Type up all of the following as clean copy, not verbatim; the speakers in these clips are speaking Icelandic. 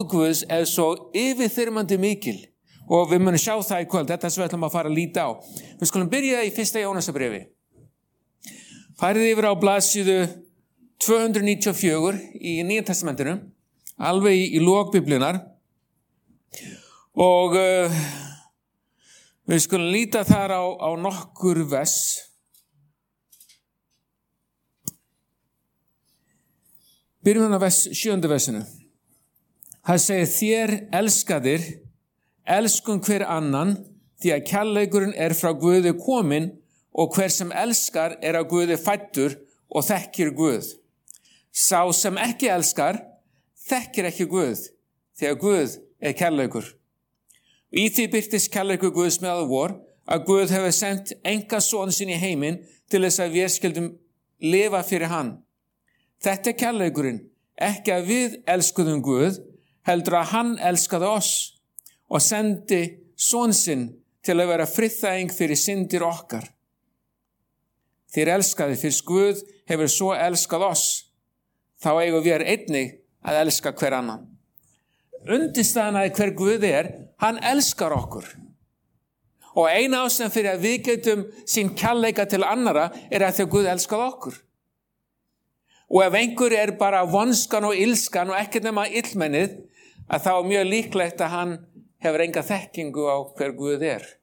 Guðs svo yfirþyrmandi mikil og við munum sjá það í kvöld, þetta sem við ætlum að fara að líta á. Við skulum byrja í 1. Jónasarbréfi. Farið yfir á blaðsíðu 294 í Nýja testamentinu, alveg í lok Biblíunnar og við skulum líta þar á nokkur vers. Byrjum á 7. versinu. Það segir þér elskaðir, elskum hver annan, því að kærleikurinn frá Guði kominn og hver sem elskar af Guði fæddur og þekkir Guð. Sá sem ekki elskar, þekkir ekki Guð, því að Guð kærleikur. Í því birtist kærleikur Guðs meðal vor, að Guð hefur sendt einkason sinn í heiminn til þess að við skildum lifa fyrir hann. Þetta kærleikurinn, ekki að við elskuðum Guð, heldur að hann elskaði oss og sendi son sinn til að vera friðþæging fyrir syndir okkar. Þér elskaði, fyrst Guð hefur svo elskað oss, þá eigum við einnig að elska hver annan. Undirstaðan að hver Guð hann elskar okkur. Og eina ástæðan fyrir að við getum sín kærleika til annara að því að Guð elskað okkur. Og ef einhver bara vonskan og ilskan og ekkert nema illmennið, að þá mjög líklegt að hann hefur enga þekkingu á hver Guð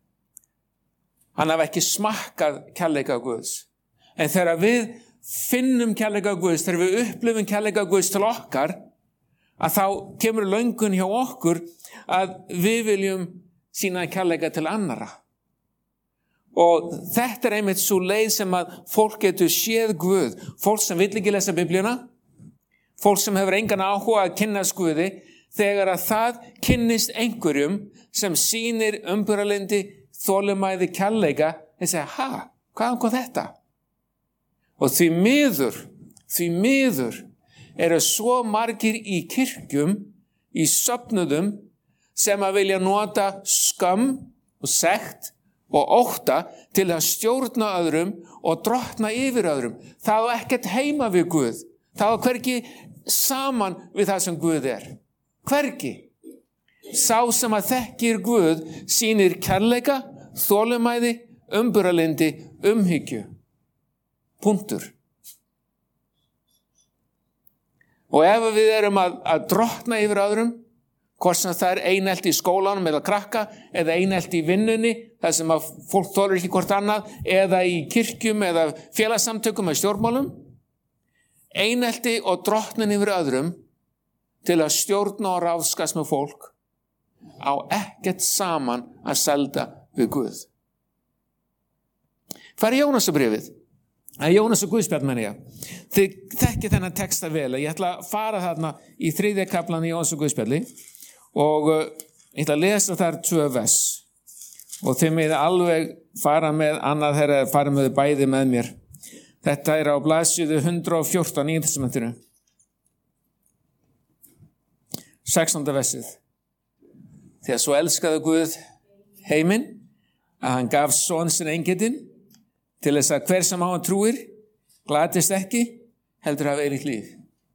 Hann hafi ekki smakkað kærleika Guðs. En þegar við finnum kærleika Guðs, þegar við upplifum kærleika Guðs til okkar, að þá kemur löngun hjá okkur að við viljum sýna kærleika til annara. Og þetta einmitt svo leið sem að fólk getur séð Guð. Fólk sem vill ekki lesa Biblíuna, fólk sem hefur engan áhuga að kynnast Guði, þegar að það kynnist einhverjum sem sýnir umburðarlyndi, þolinmæði, kærleika, þeir segja, hvaðan kom þetta? Og því miður svo margir í kirkjum, í söfnuðum, sem að vilja nota skömm og sekt og ótta til að stjórna öðrum og drottna yfir öðrum. Það á ekkert heima við Guð. Það á hvergi saman við það sem Guð Hvergi. Sá sem að þekkir Guð sýnir kærleika, þolinmæði, umburðarlyndi, umhyggju. Punktur. Og ef við erum að drottna yfir öðrum, hvort sem það einelti í skólanum eða krakka, eða einelti í vinnunni, þar sem að fólk þolir ekki hvort annað, eða í kirkjum eða félagsamtökum eða stjórnmálum, einelti og drottnin yfir öðrum til að stjórna og ráðskast með fólk á ekkert saman að selda við Guð. Hvað Jónasarbréfið? Jónas og Guðspjall menn ég. Þið þekkið þennan texta vel. Ég ætla að fara þarna í 3. kaflan í Jónas og Guðspjalli og ég ætla að lesa þar 2 vers. Og þið með alveg fara með annað þeirra, fara með bæði með mér. Þetta á blaðsíðu 114 í Nýja testamentinu. 16. versið. Því að svo elskaði Guð heiminn, að hann gaf son sinn eingetinn, til þess að hver sem á hann trúir, glatist ekki, heldur hafa evigt líf.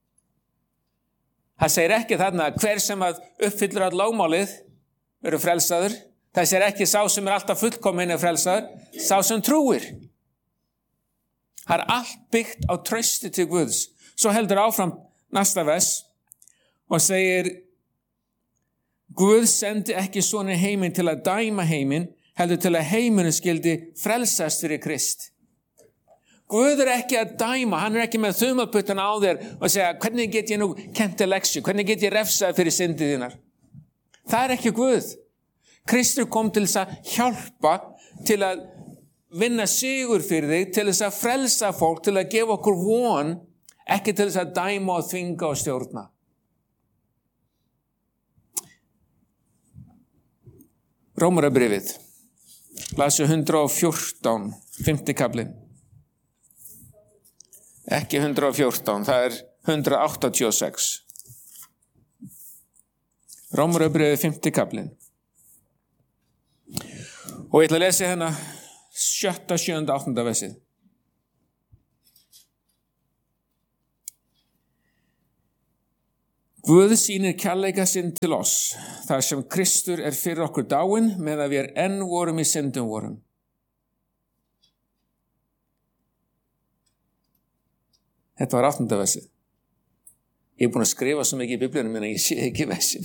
Það segir ekki þarna að hver sem að uppfyllir all lögmálið verður frelsaður. Það segir ekki sá sem alltaf fullkominn frelsaður, sá sem trúir. Það allt byggt á trausti til Guðs. Svo heldur áfram næsta vers og segir, Guð sendi ekki svona heiminn til að dæma heiminn, heldur til að heimurinn skildi frelsast fyrir Krist. Guð ekki að dæma, hann ekki með þumalputtan á þér og segja, hvernig get ég nú kennt þér leksu, hvernig get ég refsað fyrir syndið þínar. Það ekki Guð. Kristur kom til þess að hjálpa, til að vinna sigur fyrir þig, til þess að frelsa fólk, til að gefa okkur von, ekki til þess að dæma og þvinga og stjórna. Rómarbréfið, blaðsíðu 114, 5. kaflinn. Ekki 114, það 186. Rómarbréfið, 5. kaflinn. Og ég ætla að lesa hérna 7., 7., 8. versið. Guð sýnir kærleika sinn til oss, þar sem Kristur fyrir okkur dáinn meðan við enn vorum í syndum vorum. Þetta var 8. versið. Ég búin að skrifa svo mikið í Biblíunum en ég sé ekki versin.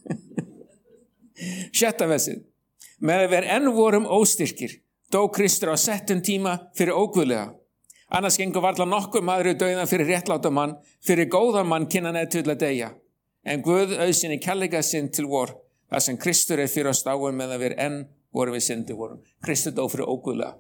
7. versið. Meðan við enn vorum óstyrkir, dó Kristur á settum tíma fyrir óguðlega. Annars gengur varla nokkur maður í dauðan fyrir réttláta mann, fyrir góðan mann kynnan eða til að deyja. En Guð auðsýnir kærleika sinn til vor, þar sem Kristur fyrir oss dáinn meðan við enn vorum við syndum vorum. Kristur dó fyrir óguðlega.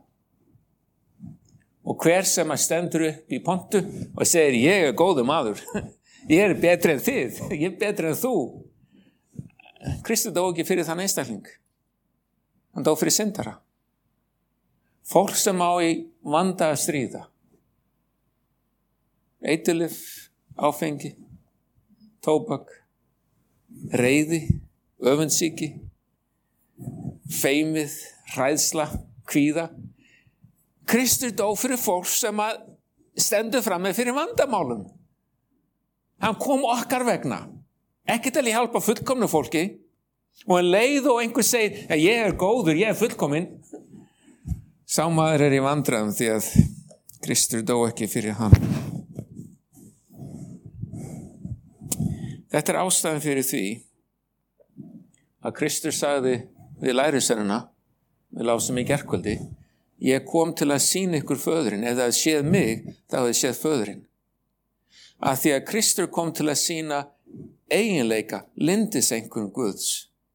Og hver sem stendur upp í pontu og segir, ég góður maður, ég betri en þið, ég betri en þú. Kristur dó ekki fyrir þann einstakling. Hann dó fyrir syndara. Fólk sem á í vanda að stríða. Eiturlyf, áfengi, tóbak, reiði, öfundsýki, feimið, hræðsla, kvíða. Kristur dó fyrir fólk sem að stendur fram með fyrir vandamálum. Hann kom okkar vegna. Ekki til að hjálpa fullkomnu fólki. Og en leið og einhver segir, ég góður, ég fullkomin. Sá maður í vandræðum því að Kristur dó ekki fyrir hann. Þetta ástæðan fyrir því að Kristur sagði við lærisveinana, við lásum í gærkvöldi, ég kom til að sýna ykkur föðurinn, ef það séð mig, þá hefði séð föðurinn. Að því að Kristur kom til að sýna eiginleika, lyndiseinkunn Guðs.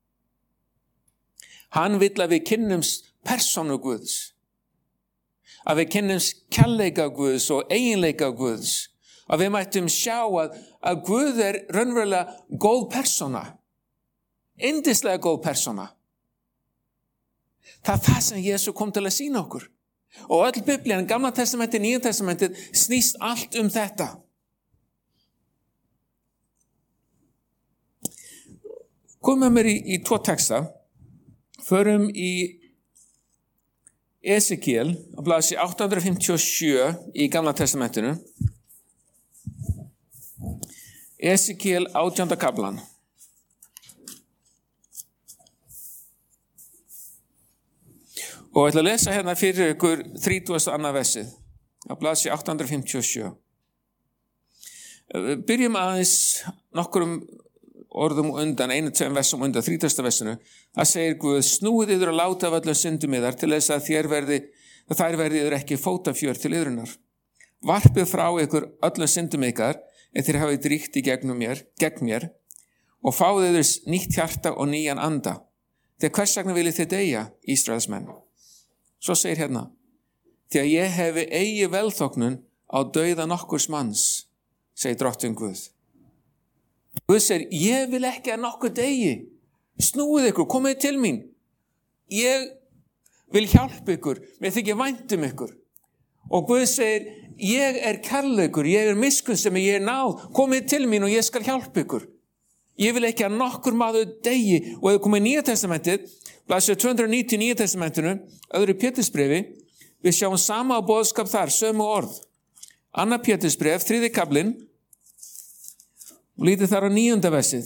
Hann vill að við kynnumst persónu Guðs, að við kynnumst kærleika Guðs og eiginleika Guðs, að við mættum sjá að Guð raunverulega góð persóna, yndislega góð persóna. Það það sem Jesús kom til að sýna okkur. Og öll Biblían, Gamla testamentið, Nýja testamentið, snýst allt þetta. Komum með mér í 2 texta. Förum í Esekiel, á blaðsíðu 857 í Gamla testamentinu. Esekiel 18. kaflan. Og ég ætla að lesa hérna fyrir ykkur 32. versið á blaðsíðu 857. Byrjum aðeins nokkurum orðum undan, 1-2 versum undan 30. versinu. Það segir Guð, snúið yður að láta af öllum syndum yðar til þess að þær verði yður ekki fótafjör til yðrunar. Varpið frá ykkur öllum syndum ykkar en þér hafið dríkt í gegn mér og fáið yður nýtt hjarta og nýjan anda. Þegar hvers vegna viljið þið deyja, Ísraelsmenn? Svo segir hérna, því að ég hefi eigi velþóknun á dauða nokkurs manns, segir drottinn Guð. Guð segir, ég vil ekki að nokkur deyji. Snúið ykkur, komið til mín. Ég vil hjálpa ykkur, mér þykir vænt ykkur. Og Guð segir, ég kærleikur, ég miskunn sem ég náð, komið til mín og ég skal hjálpa ykkur. Ég vil ekki að nokkur maður deyji. Og ef komið í Nýja testamentið, blaðsíðu 290 í Nýja testamentinu, öðru Pétursbrefi, við sjáum sama boðskap þar, sömu orð. Annar Pétursbref, 3. kaflinn, og lítið þar á 9. versið.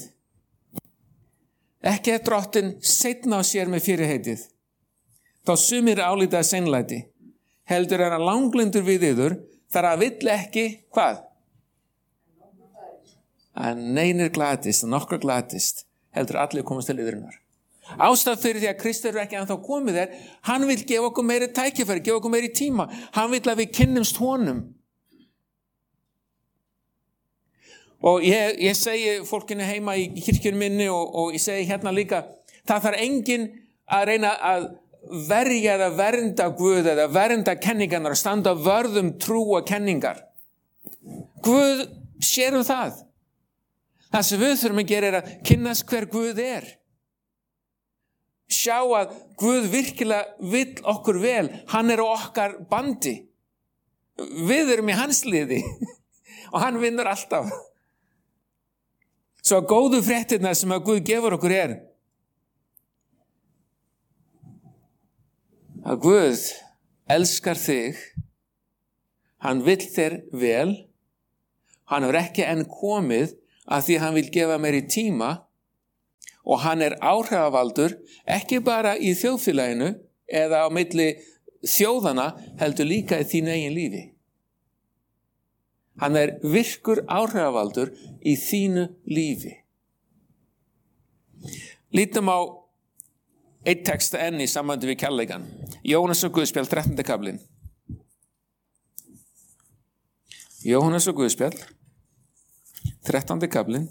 Ekki er drottinn seinna á sér með fyrirheitið. Þá sumir álíta seinlæti. Heldur hann langlyndur við yður, þar að vill ekki, hvað? Að neinir glatist og nokkur glatist, heldur allir komast til yðrunar. Ástæð fyrir því að Kristur ekki ennþá komið hann vil gefa okkur meiri tækifæri, gefa okkur meiri tíma. Hann vil að við kynnumst honum. Og ég segi fólkinu heima í kirkjunum minni og ég segi hérna líka, það þarf enginn að reyna að verja eða vernda Guð eða vernda kenningarnar og standa vörðum trú og kenningar. Guð sér það. Það sem við þurfum að gera að kynnast hver Guð Sjá að Guð virkilega vill okkur vel. Hann á okkar bandi. Við erum í hans liði og hann vinnur alltaf. Svo góðu fréttirnar sem að Guð gefur okkur að Guð elskar þig. Hann vill þér vel. Hann hefur ekki enn komið að því hann vil gefa meiri tíma og hann áhrifavaldur ekki bara í þjóðfélaginu eða á milli þjóðana heldur líka í þínu eigin lífi. Hann virkur áhrifavaldur í þínu lífi. Lítum á einn texta enn í sambandi við kærleikann. Jóhannes og Guðspjall, 13. kaflinn. Jóhannes og Guðspjall, 13. kaflinn.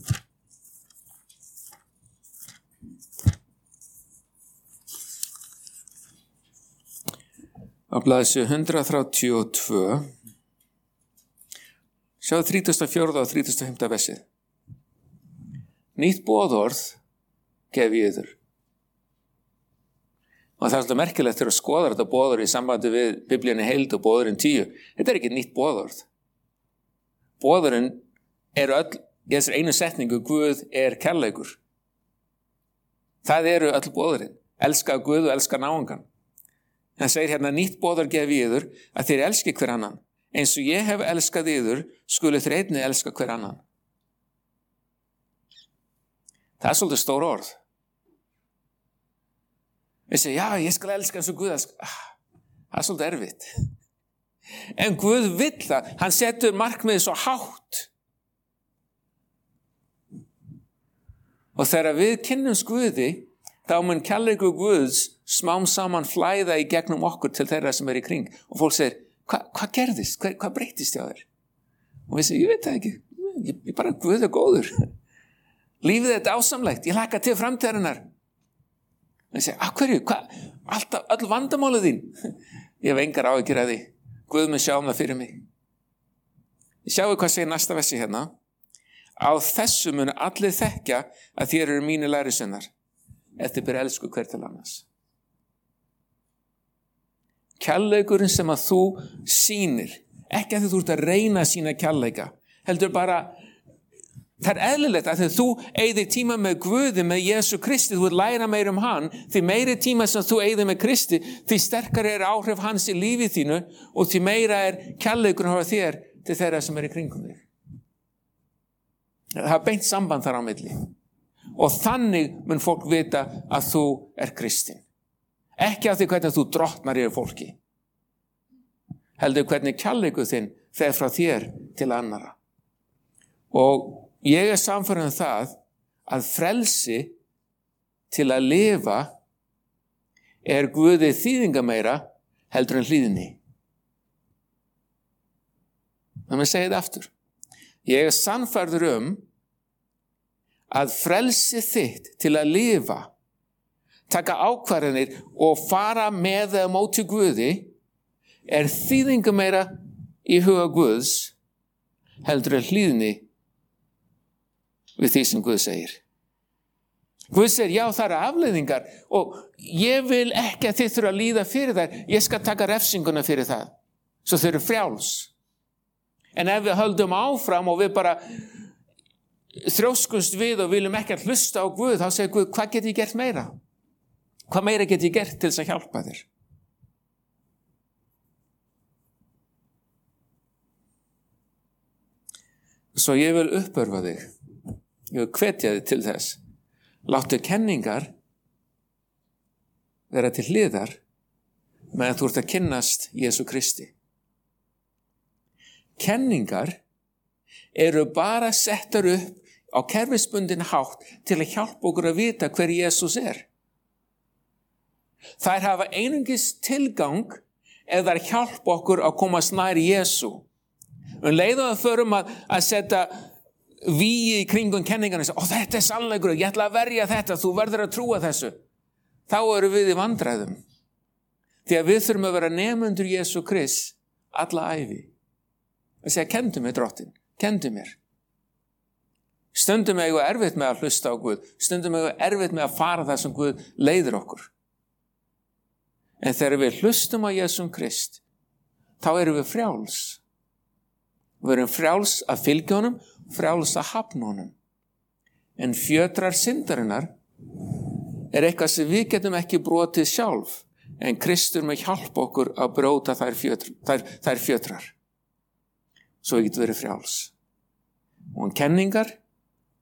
Á blaðsíðu 132. Sjáðu 34. og 35. versið. Nýtt boðorð gef ég yður. Og það svolítið merkilegt þegar að skoða þetta boðorð í sambandi við Biblíunni heild og boðorðin 10. Þetta ekki nýtt boðorð. Boðorðin öll, í þessari einu setningu, Guð kærleikur. Það öll boðorðin. Elska Guð og elska náungan. Hann segir hérna, nýtt boðorð gef ég yður að þér elski hver annan. Eins og ég hef elskað yður, skulu þér einnig elska hver annan. Það svolítið stór orð. Við segjum, já, ég skal elska eins og Guð elska. Það svolítið erfitt. En Guð vill það. Hann setur markmiðið svo hátt. Og þegar við kynnumst Guði, þá mun kærleikur Guðs smám saman flæða í gegnum okkur til þeirra sem í kring. Og fólk segir, hvað gerðist? Hvað breytist hjá þér? Og við segjum, ég veit það ekki. Ég bara, Guð góður. Lífið ásamlegt. Ég hlakka til framtíðarinnar. Og ég segi, hverju? Alltaf, öll vandamálið þín? Ég hef engar áhyggjur af því. Guð mun sjá það fyrir mig. Ég sjáu hvað segir næsta versi hérna. Á þessu munu allir þekkja að þér eru mínir lærisveinar. Ef þið ber elsku hver til annars. Kærleikurinn sem að þú sýnir, ekki að þú ert að reyna að sýna kærleika, heldur bara, það eðlilegt að þegar þú eyðir tíma með Guði, með Jesú Kristi, þú læra meira hann, því meiri tíma sem þú eyðir með Kristi, því sterkari áhrif hans í lífið þínu og því meira kærleikurinn á þér til þeirra sem í kringum þig. Það beint samband þar á milli. Og þannig mun fólk vita að þú kristinn. Ekki af því hvernig þú drottnar yfir fólki. Heldur hvernig kærleikur þinn fer frá þér til annara. Og ég samferðan það að frelsi til að lifa Guði þýðingameira heldur en hlýðni. Það með segja þetta aftur. Ég sannfærður að frelsi þitt til að lifa, taka ákvarðanir og fara með eða móti Guði þýðingameira í huga Guðs heldur en hlýðni við því sem Guð segir. Guð segir, já, það eru afleiðingar og ég vil ekki að þið þurfa að líða fyrir þær. Ég skal taka refsinguna fyrir það. Svo þau eru frjáls. En ef við höldum áfram og við bara þrjóskumst við og viljum ekki að hlusta á Guð, þá segir Guð, hvað get ég gert meira? Hvað meira get ég gert til þess að hjálpa þér? Svo ég vil uppörfa þig. Ég vil hvetja þig til þess. Láttu kenningar vera til hliðar meðan þú ert að kynnast Jesú Kristi. Kenningar eru bara settar upp á kerfisbundin hátt til að hjálpa okkur að vita hver Jesús Þær hafa einungis tilgang ef þær hjálpa okkur að komast nær Jesú. Leiðum að förum að setja víi í kringum kenningarna og þetta sannleikur, ég ætla að verja þetta, þú verður að trúa þessu. Þá erum við í vandræðum. Því að við þurfum að vera nemendur Jesú Krist alla ævi. Það segja, kendu mér drottin, kendu mér. Stundum er ég erfitt með að hlusta á Guð, stundum er ég erfitt með að fara það sem Guð leiðir okkur. En þegar við hlustum á Jesú Krist, þá erum við frjáls. Við erum frjáls að fylgja honum, frjáls að hafna honum. En fjötrar syndarinnar eitthvað sem við getum ekki brotið sjálf, en Kristur með hjálp okkur að bróta þær fjötrar. Svo við getum verið frjáls. Og kenningar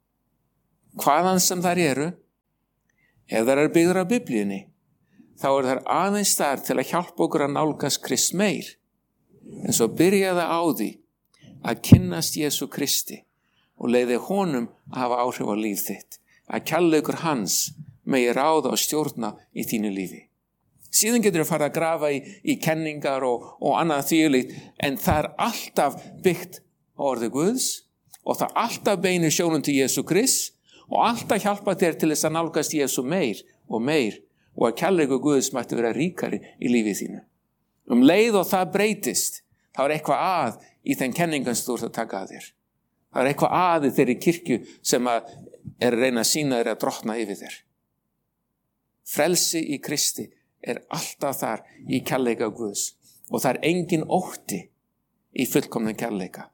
hvaðan sem þær eru, ef þær eru byggðar á Biblíunni, þá eru þær aðeins þar til að hjálpa okkur að nálgast Krist meir. En svo byrjaði á því að kynnast Jesú Kristi og leiði honum að hafa áhrif á líf þitt, að kærleikur hans megi ráða og stjórna í þínu lífi. Síðan getur þú fara að grafa í kenningar og annað þvíumlíkt, en það er alltaf byggt á orði Guðs og það alltaf beinir sjónum til Jesú Krist og alltaf hjálpa þér til þess að nálgast Jesú meir og að kærleikur Guðs mætti vera ríkari í lífið þínu. Leið og það breytist, þá er eitthvað að í þeim kenningum sem þú ert að taka að þér. Það er eitthvað að í þeirri kirkju sem er að reyna að sýna þér að drottna yfir þér. Frelsi í Kristi er alltaf þar í kærleika Guðs og það er engin ótti í fullkomnum kærleika.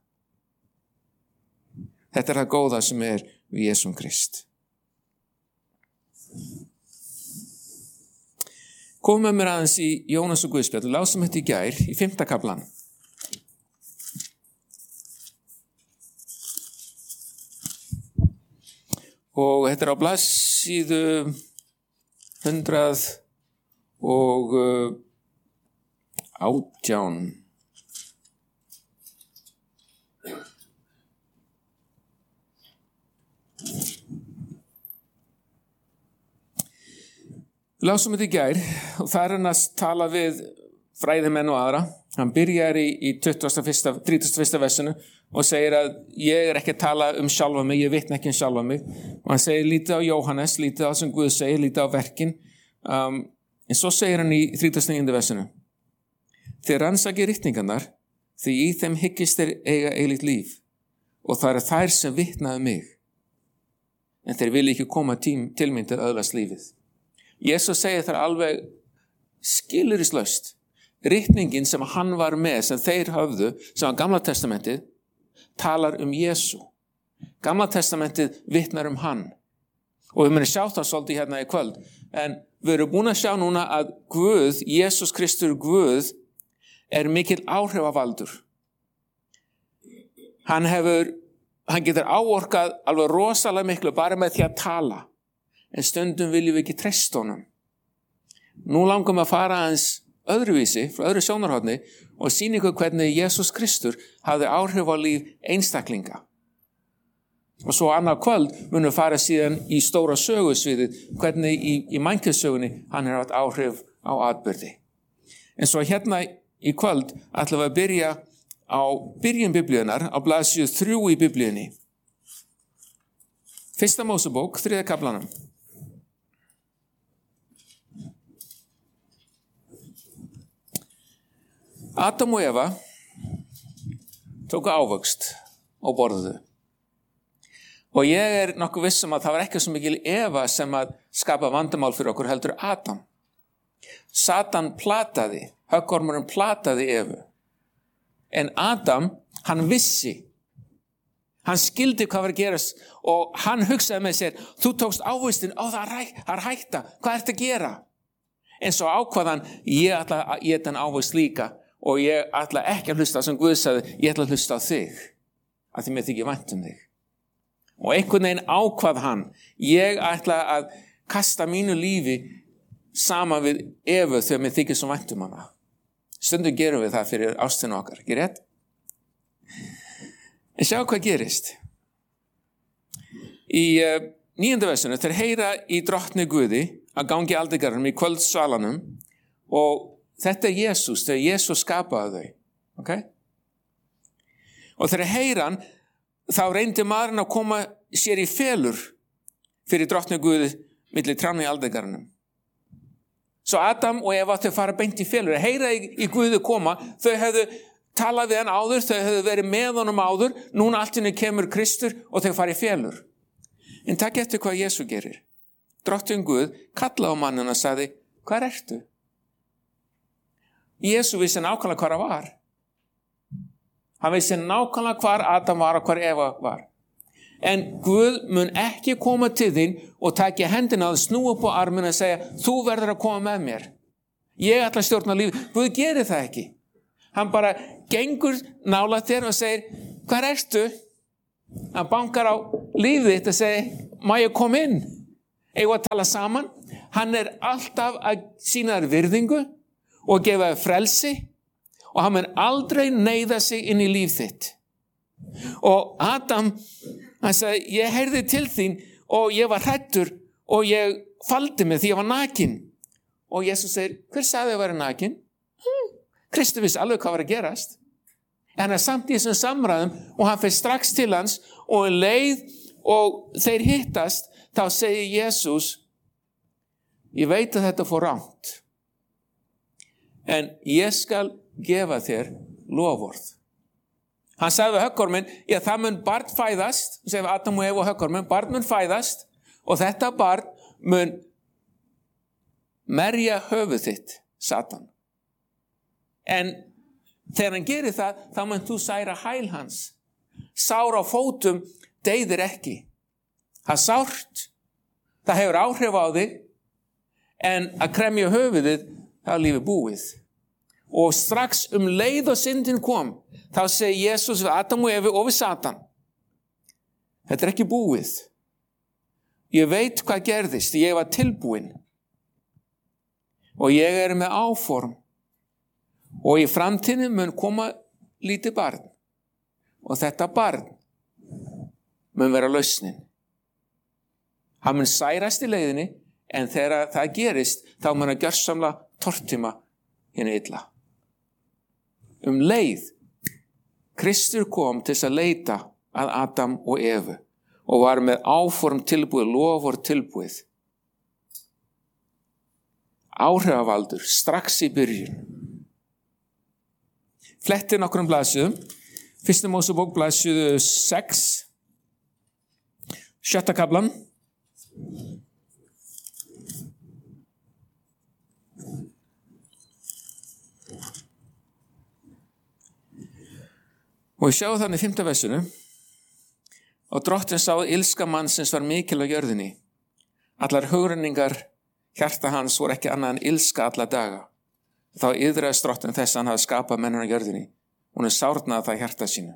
Þetta er það góða sem er við Jesúm Krist. Komum með mér aðeins í Jónas og Guðspjall, lásum þetta í gær í 5. kaflan. Og þetta er á blaðsíðu 118. Við lásum þetta í gær og það er hann að tala við fræðimenn og aðra. Hann byrjar í 31. versinu og segir að ég er ekki að tala um sjálfa mig, ég vitna ekki um sjálfa mig. Og hann segir lítið á Jóhannes, lítið á sem Guð segir, lítið á verkin. En svo segir hann í 39. versinu: Þið rannsakið ritningarnar, því í þeim hyggist þeir eiga eilíft líf, og það eru þær sem vitnaðu mig. En þeir vilja ekki koma til mín til að öðlast lífið. Jesús segir þar alveg skilyrðislaust. Ritningin sem hann var með, sem þeir höfðu, sem var Gamla testamentið, talar um Jesú. Gamla testamentið vitnar um hann. Og við munum sjá það svolítið hérna í kvöld. En við erum búin að sjá núna að Guð, Jesús Kristur Guð, er mikill áhrifavaldur. Hann getur áorkað alveg rosalega miklu bara með því að tala. En stundum viljum við ekki treysta honum. Nú langum að fara aðeins öðruvísi, frá öðru sjónarhorni, og sýna ykkur hvernig Jesús Kristur hafði áhrif á líf einstaklinga. Og svo annað kvöld munum fara síðan í stóra sögusviðið, hvernig í mannkynssögunni hann hefur haft áhrif á atburði. En svo hérna í kvöld ætlum við að byrja á byrjun Biblíunar, á blaðsíðu 3 í Biblíunni. 1. Mósebók, 3. kaflanum. Adam og Eva tóku ávöxt og borðuðu. Og ég er nokkuð viss að það var ekki svo mikil Eva sem að skapa vandamál fyrir okkur, heldur Adam. Satan plataði, höggormurinn plataði Evu. En Adam, hann vissi. Hann skildi hvað var að gerast og hann hugsaði með sér: þú tókst ávöxtin, það er hætta, hvað ertu að gera? En svo ákvaðan, ég ætla að éta hann ávöxt líka. Og ég ætla ekki að hlusta sem Guð sagði, ég ætla að hlusta á þig, að því mér þykir vænt um þig. Og einhvern veginn ákvað hann, ég ætla að kasta mínu lífi saman við Evu þegar mér þykir svo vænt um hana. Stundum gerum við það fyrir ástina okkar, ekki rétt? En sjá hvað gerist. Í 9. versinu, þeir heyra í drottni Guði að gangi aldingarnum í kvöldsvalanum og þetta er Jesús, þegar Jesús skapaði þau. Okay? Og þegar heyra hann, þá reyndi maðurinn að koma sér í felur fyrir drottni Guði milli trjánna í aldingarnum. Svo Adam og Eva þau fara beint í felur. Heyra í Guði koma, þau hefðu talað við hann áður, þau hefðu verið með honum áður, núna allt inni kemur Kristur og þau fara í felur. En takk eftir hvað Jesú gerir. Drottinn Guð kallaði á manninn og sagði: hvar ertu? Jesú vissi nákvæmlega hvar hann var. Hann vissi nákvæmlega hvar Adam var og hvar Eva var. En Guð mun ekki koma til þín og taki hendina að snúa upp á arminn og segja: þú verður að koma með mér. Ég ætla að stjórna lífið. Guð gerir það ekki. Hann bara gengur nálægt þér og segir: hvar ertu? Hann bankar á lífið þitt og segir, má ég koma inn? Eigum að tala saman? Hann alltaf að sýna þér virðingu og gefa þér frelsi og hann mun aldrei neyða sig inn í líf þitt. Og Adam, hann sagði, ég heyrði til þín og ég var hræddur og ég faldi mig því ég var nakin. Og Jesus segir, hver sagði að vera nakin? Kristur vissi alveg hvað var að gerast. En hann samt í þessum samræðum og hann fer strax til hans og leið og þeir hittast, þá segir Jesus, ég veit að þetta fór rangt. En ég skal gefa þér loforð. Hann sagði við höggorminn, já það mun barn fæðast, segir við Adam og Eva og höggorminn, barn mun fæðast og þetta barn mun merja höfuð þitt, Satan. En þegar hann gerir það, þá mun þú særa hæl hans. Sár á fótum deyðir ekki. Það sárt, það hefur áhrif á þig, en að kremja höfuðið, það er lífið búið. Og strax leið og syndin kom, þá segir Jesus við Adam og Evu og við Satan, þetta ekki búið. Ég veit hvað gerðist, ég var tilbúin. Og ég með áform. Og í framtíðinni mun koma lítið barn. Og þetta barn mun vera lausnin. Hann mun særast í leiðinni, en þegar það gerist, þá mun að gjörsamlega tortíma hinn illa. Leið, Kristur kom til að leita að Adam og Evu og var með áform tilbúið, loforð tilbúið. Áhrifavaldur, strax í byrjun. Fletti nokkrum blaðsíðum. Fyrsta Mósebók blaðsíðu 6, 7. kaflan. Og ég sjá þannig í 5. versinu, og Drottinn sá að ilska mannsins var mikil á jörðinni. Allar hugrenningar hjarta hans voru ekki annað en ilska alla daga. Þá iðraðist Drottinn þess að hann hafði skapað mennina á jörðinni. Hún sárnaði það hjarta sínu.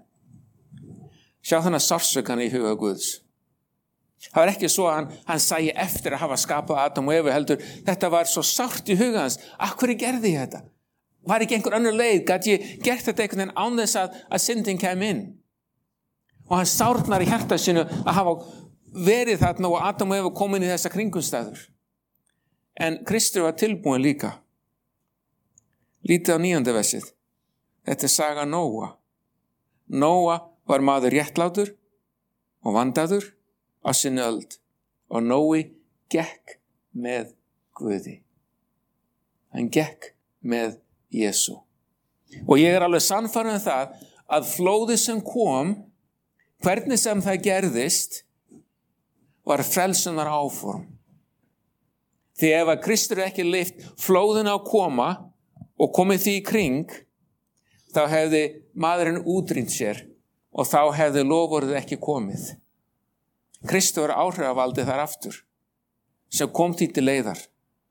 Sjá þannig sársaukan í huga Guðs. Það var ekki svo að hann sæi eftir að hafa skapað Adam og Evu, heldur þetta var svo sárt í huga hans. Af hverju gerði ég þetta? Var ekki einhver önnur leið? Gat ég gert þetta einhvern veginn án þess að syndin kem inn? Og hann sárnar í hjarta sínu að hafa verið þarna og Adam og Eva kom inn í þessa kringumstæður. En Kristur var tilbúin líka. Lítið á 9. versið. Þetta saga Nóa. Nóa var maður réttlátur og vandaður á sinni öld. Og Nói gekk með Guði. Hann gekk með Jesú. Og ég alveg sannfærður það að flóðið sem kom, hvernig sem það gerðist, var frelsunar áform. Því ef að Kristur ekki leyft flóðin að koma og komið því í kring, þá hefði maðurinn útrýmt sér og þá hefði loforðið ekki komið. Kristur var áhrifavaldið þar aftur, sem kom því til leiðar.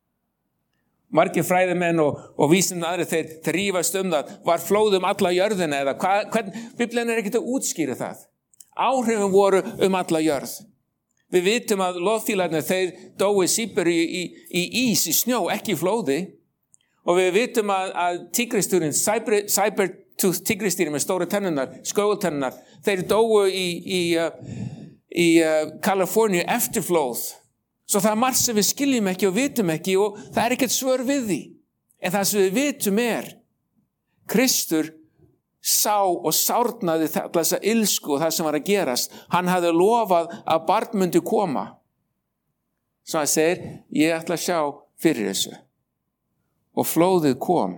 Margir fræðimenn og vísindamenn aðrir, þeir rífast það, var flóð alla jörðina eða hvern, Biblían ekki að útskýra það. Áhrifin voru alla jörð. Við vitum að loðfílarnir, þeir dói Síberíu í ís, í snjó, ekki í flóði. Og við vitum að tígristýrin, saber-tooth tígristýrin með stóra tennurnar, skógultennunar, þeir dóu í Kaliforníu eftir flóð. Svo það margt sem við skiljum ekki og vitum ekki og það ekkert svör við því. En það sem við vitum Kristur sá og sárnaði þessa ilsku og það sem var að gerast. Hann hafði lofað að barn myndi koma. Svo hann segir, ég ætla að sjá fyrir þessu. Og flóðið kom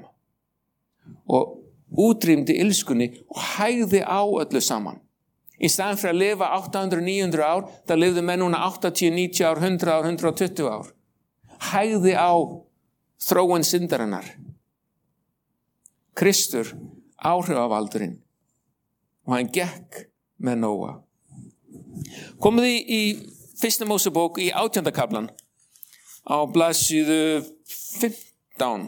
og útrýmdi ilskunni og hægði á öllu saman. Í staðan fyrir að lifa 800-900 ár, það lifðu menn núna 80-90 ár, 100 ár, 120 ár. Hægði á þróun syndarinnar. Kristur, áhrifavaldurinn, og hann gekk með Nóa. Komið í 1. Mósebók í 18. kaflan á blaðsíðu 15.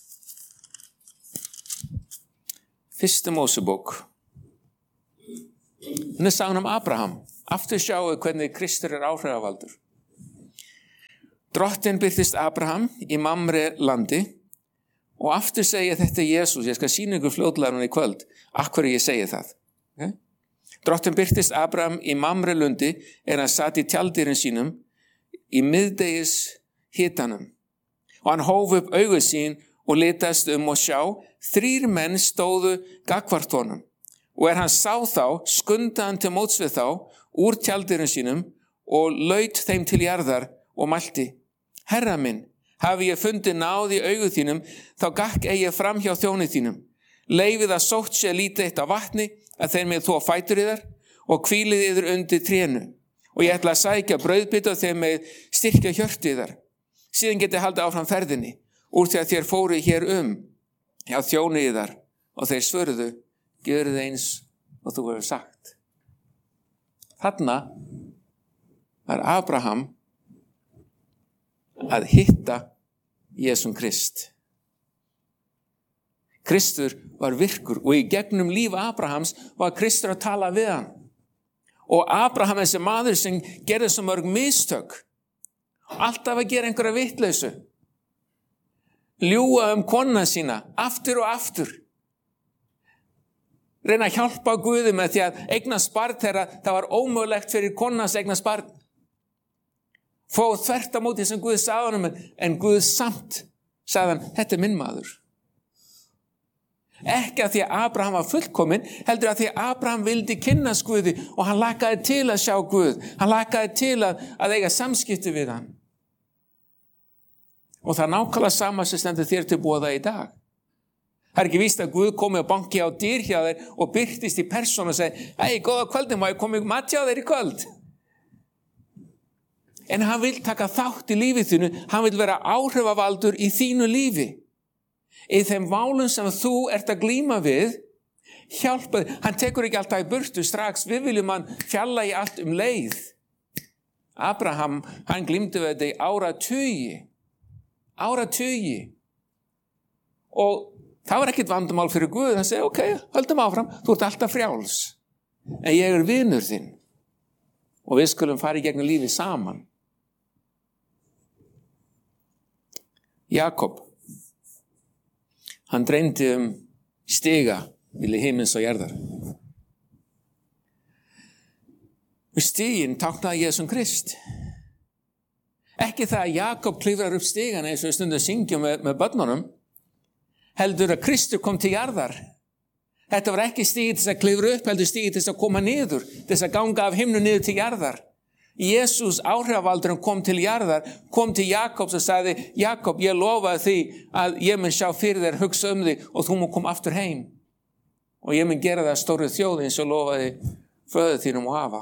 1. Mósebók Hún sagan Abraham. Aftur sjáum við hvernig Kristur áhrifavaldur. Drottinn birtist Abraham í Mamre landi og aftur segja þetta Jesús. Ég skal sýna ykkur fljótlega núna í kvöld. Af hverju ég segi það. Okay? Drottinn birtist Abraham í Mamre lundi hann satt í tjaldýrin sínum í miðdegis hitanum. Og hann hóf upp augu sín og litast og sjá, 3 menn stóðu gagnvart honum. Og hann sá þá, skundaði hann til móts við þá úr tjaldýrin sínum og laut þeim til jarðar og mælti: Herra minn, hafi ég fundið náð í augu þínum, þá gakk eigi fram hjá þjóni þínum. Leifið að sótt sé lítið eitt af vatni, að þeir með þó fætur yðar og hvílið yður undir trénu. Og ég ætla að sækja brauðbita og þeir með styrkja hjörtu yðar. Síðan geti haldið áfram ferðinni, úr því að þér fóru hér hjá þjóni yðar. Og þeir svöruðu: Gjörið eins og þú hefur sagt. Þarna var Abraham að hitta Jesum Krist. Kristur var virkur og í gegnum líf Abrahams var Kristur að tala við hann. Og Abraham þessi maður sem gerði svo mörg mistök. Alltaf að gera einhverja vitleysu. Ljúga konuna sína aftur og aftur. Reyna að hjálpa Guði með því að eignast barn þegar það var ómögulegt fyrir konans eignast barn. Fóð þvert á móti sem Guð sagði honum, en Guð samt sagði hann: Þetta minn maður. Ekki að því að Abraham var fullkominn, heldur að því að Abraham vildi kynnast Guði og hann lakaði til að sjá Guð. Hann lakaði til að eiga samskipti við hann. Og það nákvæmlega sama sem stendur þér til boða í dag. Það ekki víst að Guð komi og banki á dyr hjá þér og birtist í persónu og segi: Hei, góða kvöldin, má ég komi mat hjá þér í kvöld? En hann vil taka þátt í lífið þínu, hann vil vera áhrifavaldur í þínu lífi. Í þeim málum sem þú ert að glíma við, hjálpa þig. Hann tekur ekki alltaf í burtu strax, við viljum hann fjalla í allt leið. Abraham, hann glímdi við þetta í áratugi. Og það var ekkert vandamál fyrir Guð, hann segi: Ok, höldum áfram, þú ert alltaf frjáls. En ég er vinur þinn. Og við skulum fara í gegnum lífið saman. Jakob, hann dreymdi stiga milli himins og jarðar. Og stiginn táknaði Jesum Krist. Ekki það að Jakob klifrar upp stigana eins og við stundum syngjum með börnunum, heldur að Kristur kom til jarðar. Þetta var ekki stigið til að klifra upp, heldur stigið til að koma niður, til að ganga af himnu niður til jarðar. Jesús áhrifavaldurinn kom til jarðar, kom til Jakobs og sagði: Jakob, ég lofaði því að ég mun sjá fyrir þér, hugsa þig og þú mun koma aftur heim. Og ég mun gera það stóru þjóð eins og lofaði föður þínum og afa.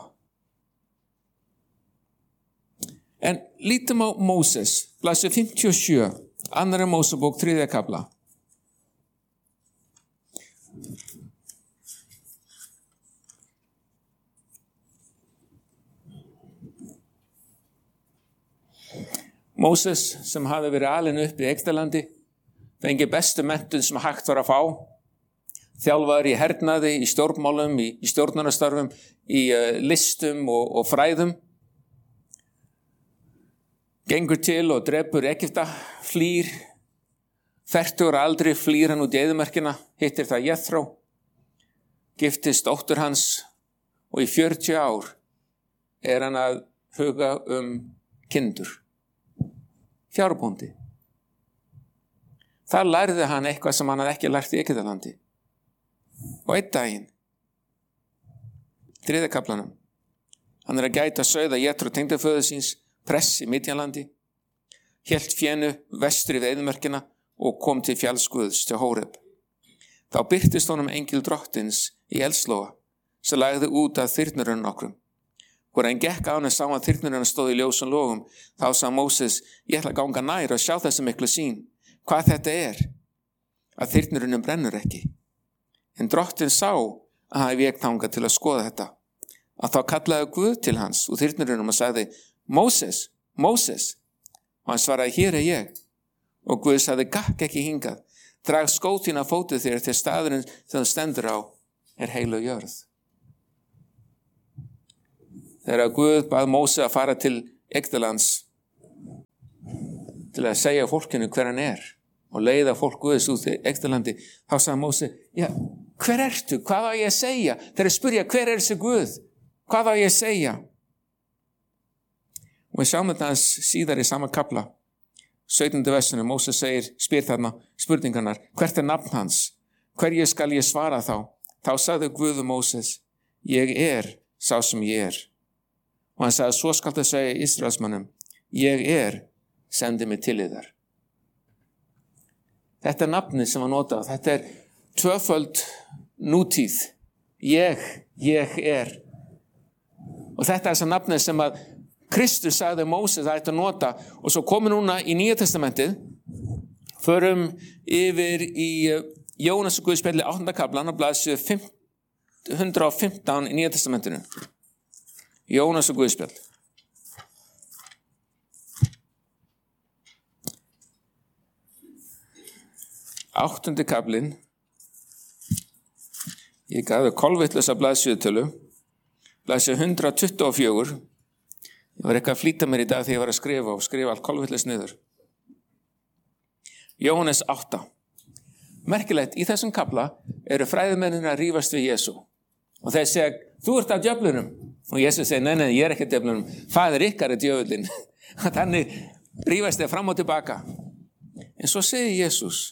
En lítum á Móses, blaðsíða 57, 2. Mósebók, 3. kafla. Móses sem hafði verið alinn upp í Egyptalandi, fengi bestu menntun sem hægt var að fá, þjálfaður í hernaði, í stjórnmálum, í stjórnunarstörfum, í listum og fræðum. Gengur til og drepur Egypta, flýr, 40 ára aldri flýr hann út í eyðimerkina, hittir það Jethro, giftist dóttur hans og í 40 ár er hann að huga kindur. Fjárbóndi. Þar lærði hann eitthvað sem hann hafði ekki lært í Egyptalandi. Og einn daginn, 3. kaflanum, hann er að gæta sauða Jethro tengdaföður síns, press í Midjanlandi, hélt fénu vestri við eyðimerkina og kom til fjallsguðs til Hóreb. Þá birtist honum engil drottins í eldslóga sem lagði út af þyrnurinn nokkrum. Hvor hann gekk á hann og sá að þyrnurinn stóð í ljósum logum, þá sagði Móses: Ég ætla að ganga nær og sjá þessi miklu sýn. Hvað þetta er? Að þyrnurinn brennur ekki. En drottinn sá að hann vék þangað til að skoða þetta. Að þá kallaði Guð til hans úr þyrnurinnum og sagði: Móses, Móses. Og hann svaraði: Hér er ég. Og Guð sagði: Gakk ekki hingað. Drag skó þín af fótu þér til staðurinn sem þú stendur á er heilög jörð. þegar Guð bað Móse að fara til Egyptalands til að segja fólkinu hver hann og leiða fólk Guðs út í Egyptalandi, þá sagði Móse, já, hver ertu? Hvað á ég að segja? Þeir spyrja, hver þessi Guð? Hvað á ég að segja? Og við sjáum þetta síðar í sama kafla. 17. versinu, Móse spyr þarna spurningarnar, hvert nafn hans? Hverju skal ég svara þá? Þá sagði Guð Móses, ég sá sem ég Og hann sagði, svo skal það segja Ísraelsmönnum, ég sendi mig til yðar. Þetta nafnið sem var notað, þetta tvöföld nútíð. Ég Og þetta þess nafnið sem að Kristus sagði Móse það ætti að nota og svo komum núna í Nýja testamentið, förum yfir í Jónas og Guðspjalli 8. kaflan og blaðsíðu 115 í Nýja testamentinu. Jónas og Guðspjall. Áttundi kaflinn. Ég gaf þau kolvitlausa blaðsíðutölu. Blaðsíðu 124. Ég var eitthvað að flýta mér í dag þegar ég var að skrifa allt kolvitlaust niður. Jóhannes 8. Merkilegt, í þessum kafla eru fræðimennir að rífast við Jesú. Og þeir segja, þú ert af djöflunum. Og Jesú segir, nei, ég ekki af djöflunum. Faðir ykkar djöfullinn. Þannig rífast þeir fram og tilbaka. En svo segir Jesús,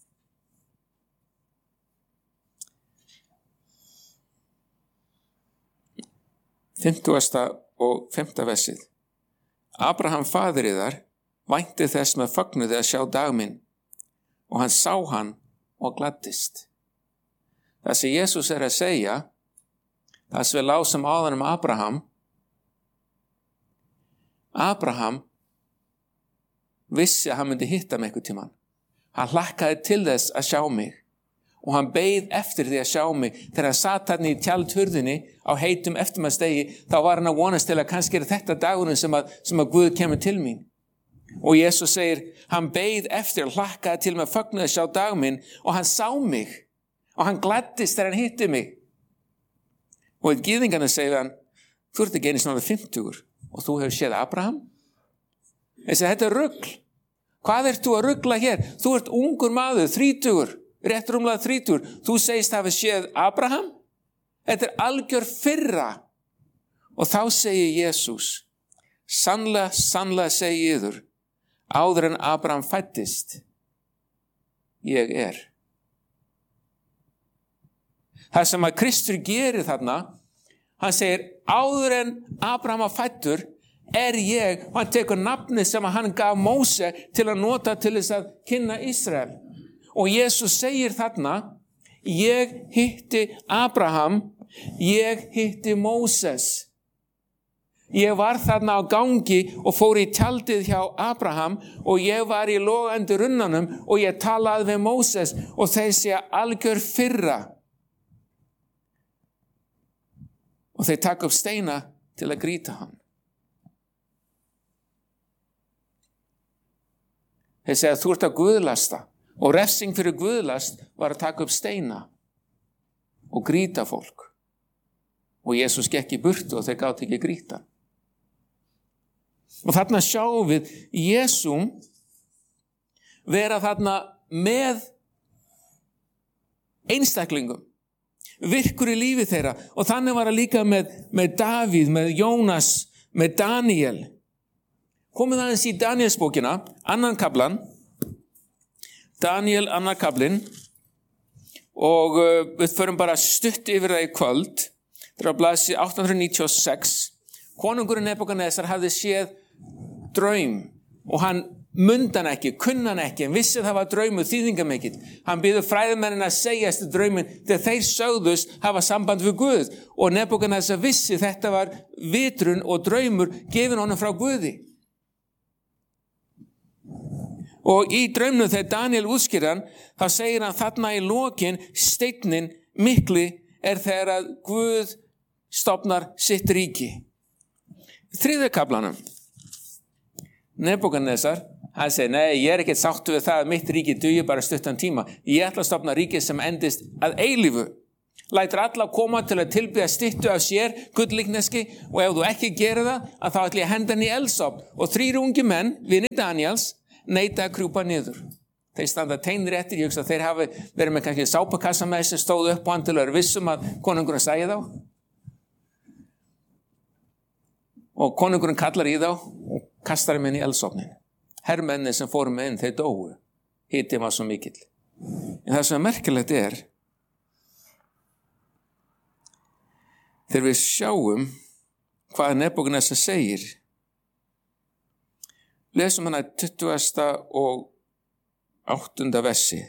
50. og 5. versið. Abraham faðir yðar vænti þess með fögnuði að sjá dag minn og hann sá hann og gladdist. Það sem Jesús að segja, það sem við lásum áðan Abraham vissi að hann myndi hitta mig einhvern tímann. Hann hlakkaði til þess að sjá mig og hann beið eftir því að sjá mig. Þegar hann satt hann í tjaldhurðinni á heitum eftirmaðsdegi, þá var hann að vonast til að kannski þetta dagurinn sem að Guð kemur til mín. Og Jesús segir, hann beið eftir og hlakkaði til með fögnuði að sjá dag minn og hann sá mig og hann gladdist þegar hann hitti mig. Og gyðingarnir segir hann, þú ert ekki einu sinni 50 og þú hefur séð Abraham? Þetta rugl. Hvað ert þú að rugla hér? Þú ert ungur maður, 30, rétt rúmlega 30. Þú segist hafa séð Abraham? Þetta algjör firra. Og þá segir Jesús, sannlega segi yður, áður en Abraham fæddist, ég Það sem að Kristur gerir þarna, hann segir, áður en Abraham fæddur, ég, og hann tekur nafnið sem hann gaf Móse til að nota til þess að kynna Ísrael. Og Jesús segir þarna, ég hitti Abraham, ég hitti Móses. Ég var þarna á gangi og fór í tjaldið hjá Abraham og ég var í logandi runnanum og ég talaði við Móses og þeir segja algjör firra. Og þeir taka upp steina til að grýta hann. Þeir segja þú ert að guðlasta og refsing fyrir guðlast var að taka upp steina og grýta fólk. Og Jesús gekk í burtu og þeir gátu ekki grýta. Og þarna sjáum við Jesú vera þarna með einstaklingum, virkur í lífi þeirra og þannig var það líka með Davíð, með Jónas, með Daniel. Komið aðeins í Danielsbókina, annan kaflan, Daniel annar kaflinn og við förum bara stutt yfir það í kvöld. Það er á blaðsíðu 896. Konungurinn Nebúkadnesar hafði séð draum og hann mundi hann ekki, kunni hann ekki, en vissi það var draumur þýðingamikill. Hann biður fræðimennin að segja eftir drauminn þegar þeir sögðust hafa samband við Guð og Nebúkadnesar vissi þetta var vitrun og draumur gefin honum frá Guði. Og í draumnum þegar Daniel útskýrir hann, þá segir hann þarna í lokin steinninn mikli þegar að Guð stofnar sitt ríki. Þriðja kaflanum. Nebúkadnesar, hann segir, nei, ég ekki sáttu við það að mitt ríki dugi bara stuttan tíma. Ég ætla að stofna ríki sem endist að eilífu. lætur alla koma til að tilbiðja styttu af sér, gullíkneski, og ef þú ekki gerir það, að þá ætla ég að henda henni í eldsofn. Og 3 ungi menn, vinir Daniels, neita að krjúpa niður. Þeir standa teinir eftir, ég hugsa að þeir hafi verið með kannski sápakassa með sem stóðu upp á hann til að vera vissum að konungurinn sæi þá. Og konungurinn kallar í þá og kastar þeim inn í eldsofnin. Hermenni sem fóru með inn, þeir dóu. Hitinn var svo mikill. En það sem er merkilegt þegar við sjáum hvað Nebúkadnesar segir, lesum hana 20. og 8. versi,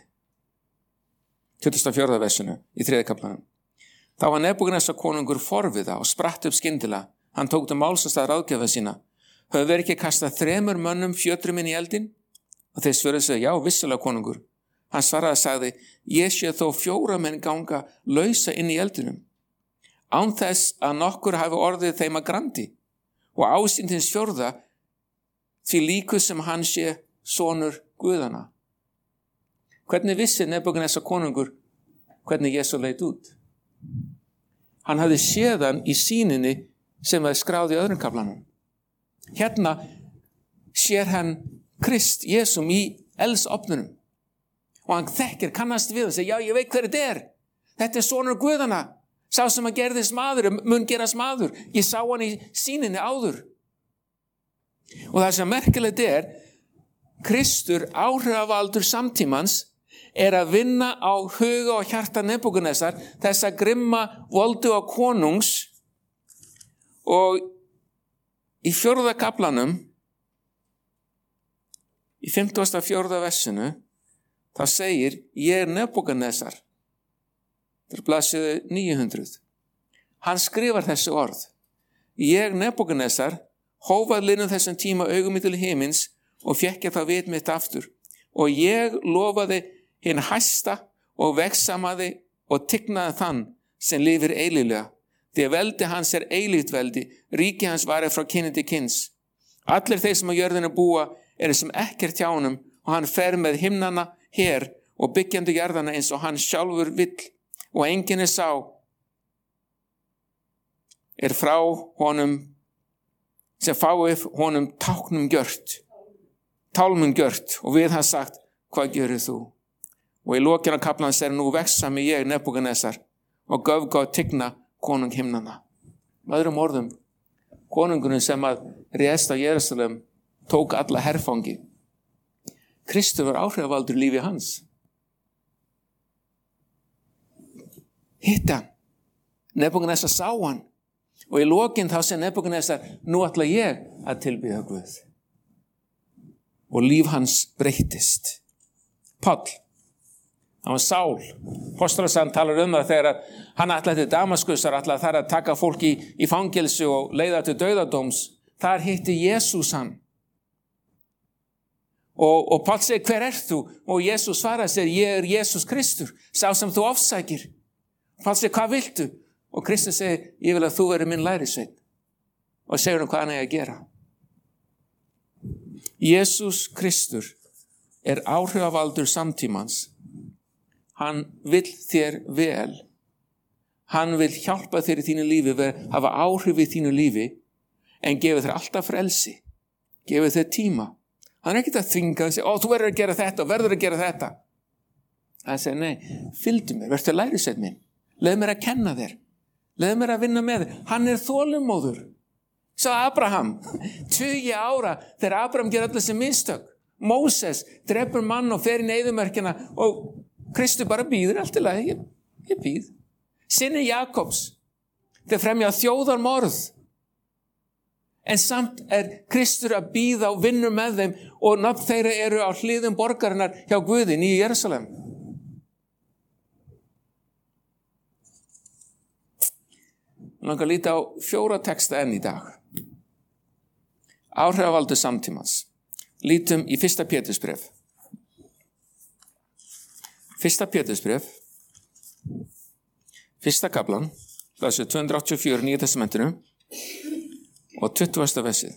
24. versinu í 3. kaflanum. Þá var Nebúkadnesar konungur forviða og spratt upp skyndilega. Hann tók til máls og stað ráðgjafa sína. Höfðu verið ekki kastað 3 mönnum fjötrum inn í eldin? Og þeir svöruðu sig, já, vissulega konungur. Hann svaraði og sagði, ég sé þó 4 menn ganga lausa inn í eldinum, án þess að nokkur hafi orðið þeim að grandi, og ásýnd hins 4. því líku sem hann sé sonur Guðanna. Hvernig vissi Nebúkadnesar konungur hvernig Jesú leit út? Hann hafði séð hann í sýninni sem var skráð í öðrum kaflanum. Hérna sér hann Krist, Jesum, í eldsofnunum. Og hann þekkir, kannast við og segir, já, ég veit hver þetta er. Þetta er sonur Guðanna. Sá sem að gerðist maður, mun gerast maður. Ég sá hann í sýninni áður. Og það sem merkilegt Kristur, áhrifavaldur samtímans, að vinna á huga og hjarta Nebúkadnesar, þessa grimma voldu á konungs. Og í 4. kaflanum, í 54. versinu, það segir, ég Nebúkadnesar. Það blaðsíðu 900. Hann skrifar þessi orð. Ég Nebúkadnesar hófað linnum þessum tíma augum mitt til himins og fékk ég það vit mitt aftur. Og ég lofaði hinn hæsta og vegsamaði og tignaði þann sem lifir eilíflega. Því að veldi hans er eilíft veldi, ríki hans varið frá kyni til kyns. Allir þeir sem á jörðinu búa eru sem ekkert hjá honum og hann fer með himnana her og byggjandi jarðana eins og hann sjálfur vill. Og enginn sá frá honum sem fái honum tálmum gjört og við hann sagt, hvað gerir þú? Og í lokin af kaflans nú vegsami ég Nebúkadnesar og göfgá tigna konung himnana. Með öðrum orðum, konungurinn sem að réðst á Jerúsalem tók alla herfangi. Kristur var áhrifavaldur í lífi hans. Hitt hann. Nebúkadnesar sá hann. Og í lokin þá sem Nebúkadnesar, nú ætla ég að tilbiðja Guð. Og líf hans breyttist. Páll, hann var Sál. Póstolasagan talar það þegar hann ætlaði til Damaskusar, ætlaði þar að taka fólk í fangelsi og leiða til dauðadóms. Þar hitti Jesús hann. Og Páll segir, hver þú? Og Jesús svaraði sér, ég Jesús Kristur, sá sem þú ofsækir. Páll segir, hvað viltu? Og Kristur segir, ég vil að þú veri minn lærisveinn. Og segir hvað hann að gera. Jesús Kristur áhrifavaldur samtímans. Hann vill þér vel. Hann vill hjálpa þér í þínu lífi, hafa áhrif í þínu lífi, en gefur þér alltaf frelsi. Gefur þér tíma. Hann ekki að þvinga þess að þú verður að gera þetta og verður að gera þetta. Hann segir, nei, fylgdu mér, verður lærisveinn minn. Leð mér að kenna þér. Leð mér að vinna með þér. Hann þolinmóður. Sá Abraham, 20 ára þegar Abraham gerði allir sem mistök. Móses drepur mann og fer í eyðimörkina og Kristur bara býður allt í lagi. Ég býð. Synir Jakobs, þeir fremja þjóðarmorð. En samt Kristur að býða og vinnur með þeim og nafn þeirra eru á hliðum borgarinnar hjá Guði í Jerúsalem. Langar að líta á 4 texta enn í dag. Áhrifavaldur samtímans. Lítum í 1. Pétursbréf. 1. Pétursbréf. 1. kaflan, blaðsíðu 284 Nýja testamentinu og 20. versið.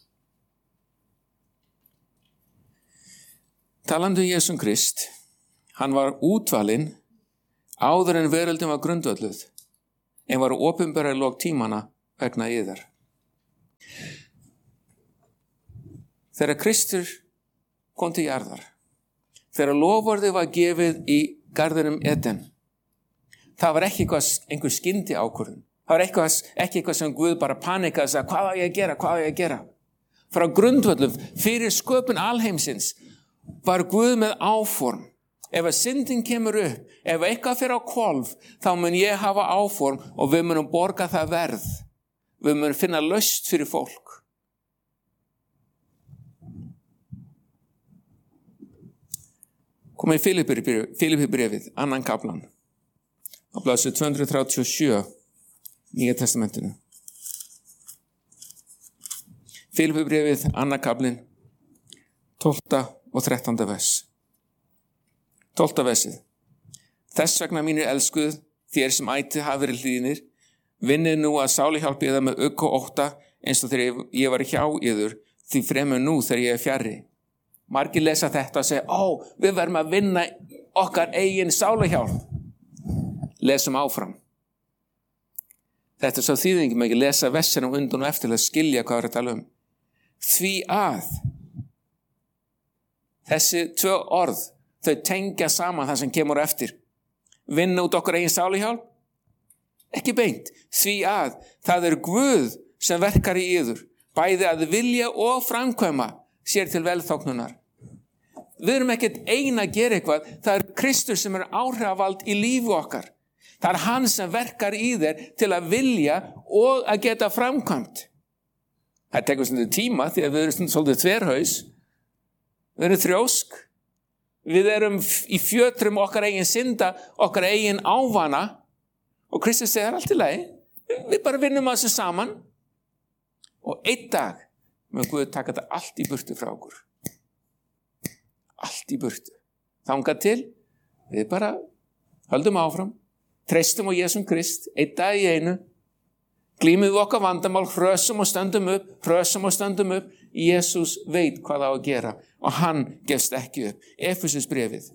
Talandi Jesum Krist, Hann var útvalinn áður en veröldin var grundvölluð, en var opinberað í lok tímana vegna yðar. Þegar Kristur kom til jarðar, þegar loforðið var gefið í garðinum Eden, það var ekki einhver skyndi ákvörðun. Það var ekki eitthvað sem Guð bara panikaði og sagði, hvað á ég að gera? Frá grundvöllum, fyrir sköpun alheimsins, var Guð með áform. Ef að syndin kemur upp, ef eitthvað fer á hvolf, þá mun ég hafa áform og við munum borga það verð. Við munum finna lausn fyrir fólk. Komið í Filippibréfið, 2. kaflan, á blaðsíðu 237, Nýja testamentinu. Filippibréfið, 2. kaflinn, 12. og 13. vers. 12. versið. Þess vegna mínir elskuð, þér sem ætíð hafa verið hlýðnir, vinnið nú að sáluhjálpi yðar með ugg og ótta, eins og þegar ég var hjá yður, því fremur nú þegar ég fjarri. Margir lesa þetta og segja, við verðum að vinna okkar eigin sáluhjálp. Lesum áfram. Þetta er svo þýðingum ekki lesa versin undan og eftir að skilja hvað er að tala um. Því að þessi 2 orð, þau tengja saman það sem kemur eftir. Vinna út okkar eigin sáluhjálp? Ekki beint. Því að það er Guð sem verkar í yður, bæði að vilja og framkvæma sér til velþóknunar. Við erum ekkert ein að gera eitthvað, það er Kristur sem er áhrifavald í lífi okkar. Það er hann sem verkar í þér til að vilja og að geta framkvæmt. Það tekur svolítið tíma því að við erum svolítið þverhaus. Við erum þrjósk. Við erum í fjötrum okkar eigin synda, okkar eigin ávana. Og Kristus segir allt í lagi. Við bara vinnum að þessu saman. Og einn dag mun Guð taka þetta allt í burtu frá okkur. Allt í burtu. Þangað til við bara höldum áfram. Treystum á Jesum Krist, einn dag í einu, glímum við okkar vandamál, hrösum og stöndum upp, Jesús veit hvað á að gera og hann gefst ekki upp. Efesusbréfið,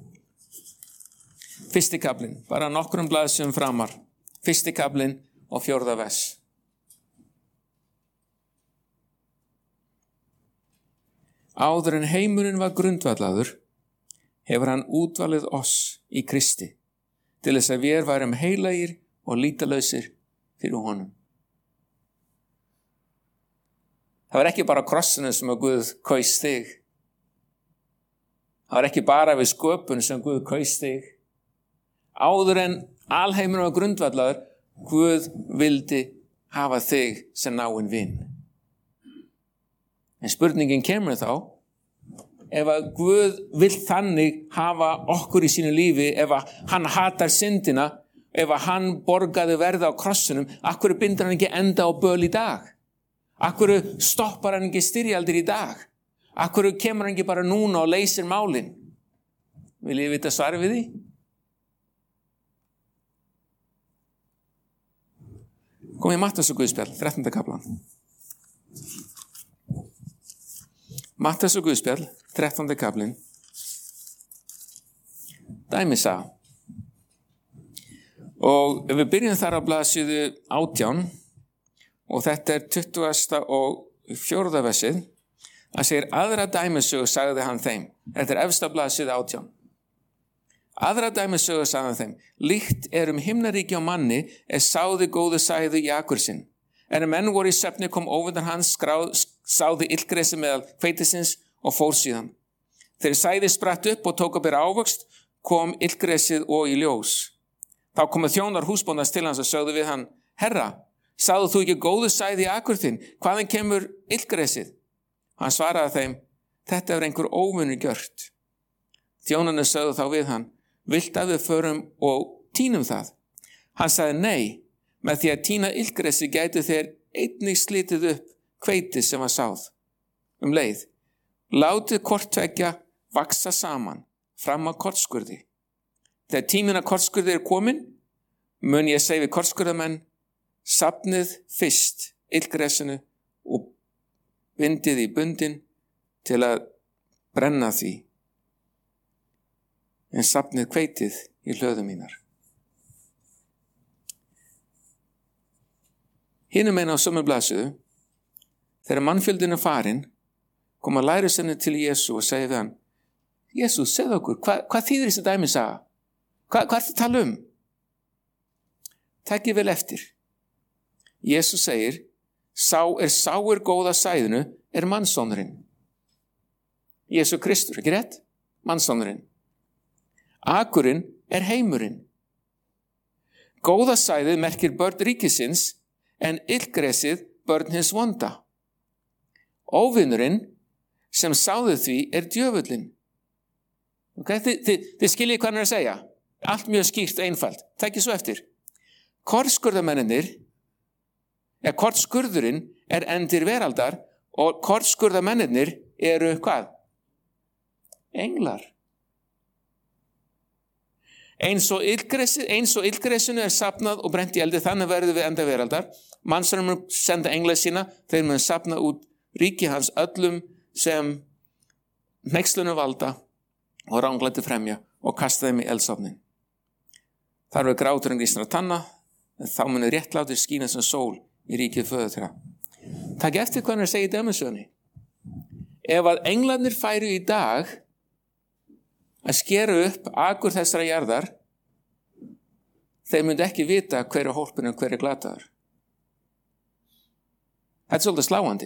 1. kaflinn, bara nokkrum blaðsíðum framar, 1. kaflinn og 4. vers. Áður en heimurinn var grundvallaður, hefur hann útvalið oss í Kristi, til þess að við værum heilagir og lítalausir fyrir honum. Það var ekki bara krossinu sem að Guð kaus þig. Það var ekki bara við sköpun sem Guð kaus þig. Áður en alheimurinn var grundvallaður, Guð vildi hafa þig sem náinn vin. En spurningin kemur þá, ef að Guð vill þannig hafa okkur í sínu lífi, ef að hann hatar syndina, ef að hann borgaði verða á krossunum, akkur bindur hann ekki enda á böl í dag? Akkur stoppar hann ekki styrjaldir í dag? Akkur kemur hann ekki bara núna og leysir málin? Vil ég vita svar við því? Kom í Matthæus og Guðspjall, 13. kaflan. Matthæus og Guðspjall, 13. kaflinn, dæmisaga. Og við byrjum þar á blaðsíðu 18 og þetta er 20. og 4. versið. Það segir, aðra dæmisögu sagði hann þeim. Þetta er efsta blaðsíðu 18. Aðra dæmisögu sagði hann þeim. Líkt himnaríki á manni sáði góðu sæðu í akur sinn. En menn voru í svefni kom óvindan hans, sáði illgresi meðal hveitisins og fór síðan. Þegar sæði spratt upp og tók að bera ávöxt, kom illgresið og í ljós. Þá komu þjónar húsbóndans til hans og sögðu við hann, Herra, sáðu þú ekki góðu sæði í akur þinn? Hvaðan kemur illgresið? Hann svaraði þeim, þetta er einhver óvinur gjört. Þjónarnir sögðu þá við hann, vilt að við förum og tínum það? Hann sagði, nei, með því að tína illgresi gætu þeir einnig slitið upp hveitið sem var sáð. Leið, látið hvort tveggja vaksa saman fram að kortskurði. Þegar tíminn að kortskurði er komin, mun ég segja við kortskurðamenn, safnið fyrst illgresinu og bindið í bundin til að brenna því. en safnið hveitið í hlöðu mínar. Hinum megin á sömu blaðsíðu, þegar mannfjöldin farin, koma lærisveinarnir til Jesú og segja við hann: Jesús, segðu okkur, hvað þýðir þessi dæmisaga? Hvað ertu að tala um? Takið vel eftir. Jesús segir: sá sáir góða sæðinu er mannssonurinn. Jesú Kristur, ekki rétt? Mannssonurinn. Akurinn er heimurinn. Góða sæðið merkir börn ríkisins, en illgresið börn hins vonda. Óvinurinn sem sáðu því er djöfullinn. Okay? Þið skiljið hvað hann er að segja. Allt mjög skýrt og einfalt. Takið svo eftir. Kortskurðurinn er endir veraldar og kortskurðamennirnir eru hvað? Englar. Eins og illgresinu er safnað og brent í eldi, þannig verður við enda veraldar. Mannssonur mun senda engla sína, þeir mun safna út ríki hans öllum sem hneykslunum valda og ranglæti fremja og kasta þeim í eldsofnin. Þar við gráturinn grísnar að tanna, en þá munu réttlátir skína sem sól í ríkið föður þeirra. Takk eftir hvað hann er að segja í dæmisögunni. Ef að englarnir færu í dag að skera upp akur þessara jarðar, þeir myndi ekki vita hver er hólpinn og hver er glataður. Þetta er svolítið sláandi.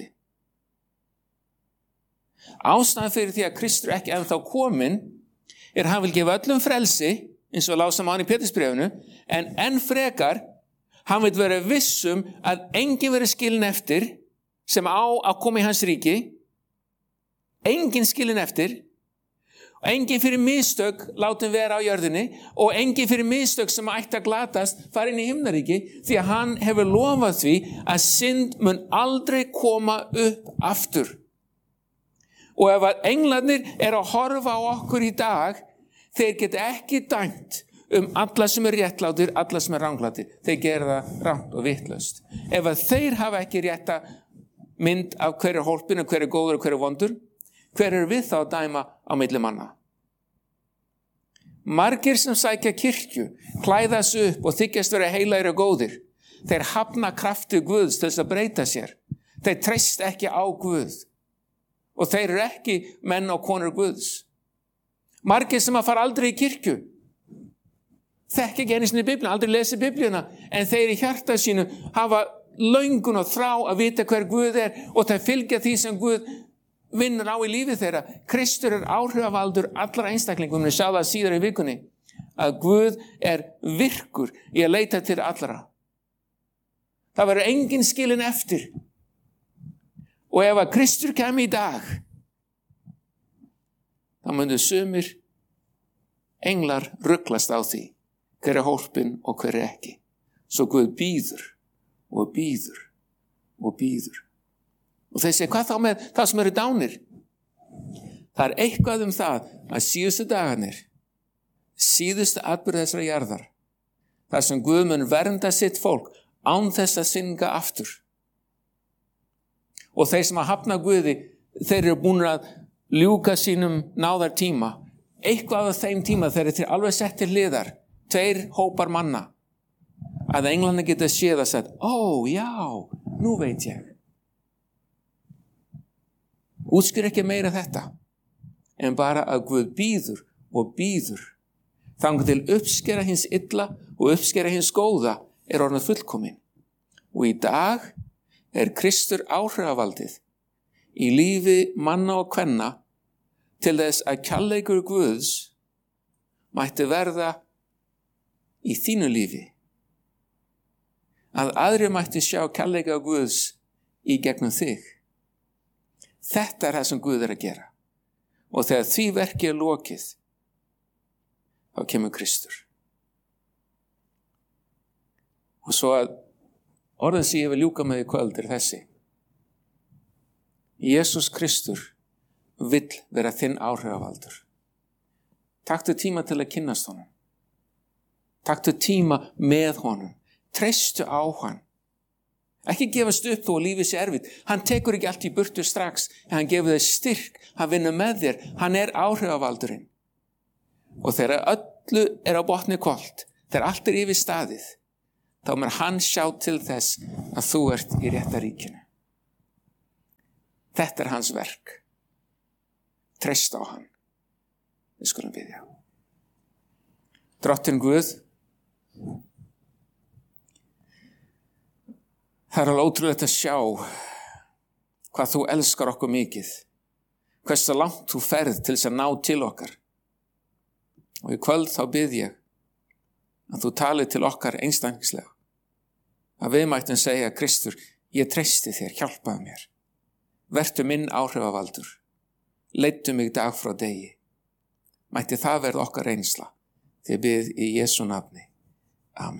Ástæðan fyrir því að Kristur ekki ennþá kominn er hann vil gefa öllum frelsi, eins og lásum hann í Pétursbréfinu, en enn frekar hann vil vera vissum að enginn verið skilin eftir sem á að koma í hans ríki, enginn skilin eftir, og enginn fyrir mistök látum vera á jörðinni og enginn fyrir mistök sem ætti að glatast fara inn í himnaríki, því að hann hefur lofað því að synd mun aldrei koma upp aftur. Og ef að englarnir eru að horfa á okkur í dag, þeir geta ekki dæmt alla sem er réttlátir, alla sem er ranglátir. Þeir gera það rangt og vitlaust. Ef að þeir hafa ekki rétta mynd af hver er hólpinn og hver er góður og hver er vondur, hver er við þá að dæma á milli manna? Margir sem sækja kirkju, klæða sig upp og þykjast vera heilagir og góðir. Þeir hafna krafti Guðs til þess að breyta sér. Þeir treyst ekki á Guð. Og þeir eru ekki menn og konur Guðs. Margir sem að fara aldrei í kirkju, þekki ekki einu sinni Biblíuna, aldrei lesi Biblíuna, en þeir í hjarta sínu hafa löngun og þrá að vita hver Guð er og þeir fylgja því sem Guð vinnur á í lífið þeirra. Kristur er áhrifavaldur allra einstaklingum, við sjá það síðar í vikunni, að Guð er virkur í að leita til allra. Það verður enginn skilin eftir. Og ef að Kristur kemur í dag, þá myndu sumir englar ruglast á því hver er hólpinn og hver er ekki. Svo Guð bíður og bíður og bíður. Og þeir segja, hvað þá með það sem eru dánir? Það er eitthvað það að síðustu dagarnir, síðustu atburð þessara jarðar, þar sem Guð mun vernda sitt fólk án þess að synga aftur. Og þeir sem að hafna Guði, þeir eru búin að ljúka sínum náðar tíma. Eitthvað af þeim tíma þeir eru alveg sett til hliðar, 2 hópar manna, að englarnir geta séð að sagt, já, nú veit ég. Útskýr ekki meira þetta, en bara að Guð bíður og bíður. Þangað til uppskera hins illa og uppskera hins góða er orðið fullkomin. Og í dag er Kristur áhrifavaldið í lífi manna og kvenna til þess að kærleikur Guðs mætti verða í þínu lífi. Að aðrir mætti sjá kærleika Guðs í gegnum þig. Þetta er það sem Guð er að gera. Og þegar því verki er lokið, þá kemur Kristur. Og svo að orðin sem ég vil ljúka með í kvöld er þessi. Jesús Kristur vill vera þinn áhrifavaldur. Taktu tíma til að kynnast honum. Taktu tíma með honum. Treystu á hann. Ekki gefast upp þó að lífið sé erfitt. Hann tekur ekki allt í burtu strax, en hann gefur þér styrk. Hann vinnur með þér. Hann er áhrifavaldurinn. Og þegar öllu á botni hvolft, þegar allt yfir staðið, þá mun hann sjá til þess að þú ert í rétta ríkinu. Þetta hans verk. Treysta á hann. Við skulum biðja. Drottinn Guð, það alveg ótrúlegt að sjá hvað þú elskar okkur mikið, hversu langt þú ferð til þess að ná til okkar. Og í kvöld þá bið ég að þú talið til okkar einstaklingslega, að við mættum segja: Kristur, ég treysti þér, hjálpaðu mér, vertu minn áhrifavaldur, leiddu mig dag frá degi. Mætti það verða okkar reynsla, þið bið í Jesú nafni.